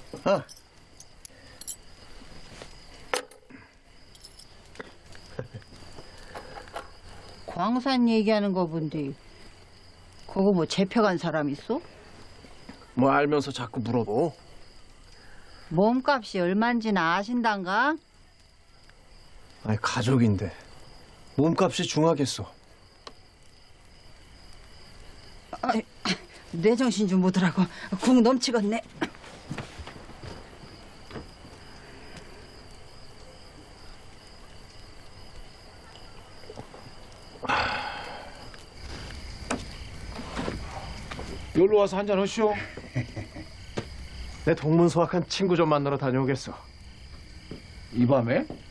어. 광산 얘기하는 거 본디 그거 뭐 잡혀간 사람 있어? 뭐 알면서 자꾸 물어보. 몸값이 얼만지나 아신단가? 아니 가족인데 몸값이 중하겠어. 아이, 내 정신 좀 보더라고. 국 넘치겠네. 여기로 와서 한잔 하시오. 내 동문서악한 친구 좀 만나러 다녀오겠어. 이 밤에?